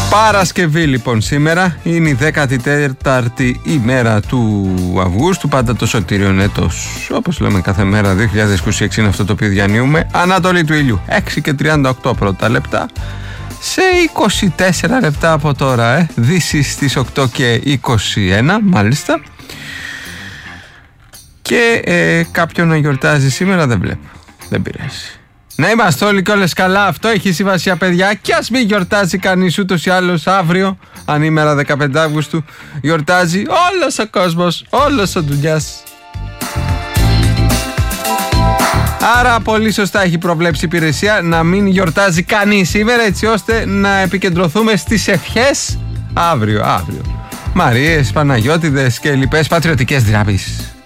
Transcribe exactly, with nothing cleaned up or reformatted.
Παρασκευή λοιπόν σήμερα, είναι η δέκατη τέταρτη ημέρα του Αυγούστου, πάντα το σωτήριον έτος, όπως λέμε κάθε μέρα, δύο χιλιάδες είκοσι έξι είναι αυτό το οποίο διανύουμε. Ανατολή του ήλιου, έξι και τριάντα οκτώ πρώτα λεπτά, σε είκοσι τέσσερα λεπτά από τώρα, ε. Δύση στις οκτώ και είκοσι ένα, μάλιστα. Και ε, κάποιον να γιορτάζει σήμερα δεν βλέπω, δεν πειράζει. Να είμαστε όλοι και όλες καλά, αυτό έχει σημασία παιδιά. Κι ας μην γιορτάζει κανείς ούτως ή άλλως αύριο, ανήμερα δεκαπέντε Αυγούστου, γιορτάζει όλος ο κόσμος, όλος ο δουλειάς. Άρα πολύ σωστά έχει προβλέψει η υπηρεσία να μην γιορτάζει κανείς σήμερα, έτσι ώστε να επικεντρωθούμε στις ευχές αύριο, αύριο. Μαρίες, Παναγιώτιδες και λοιπές πατριωτικές δυνάμεις.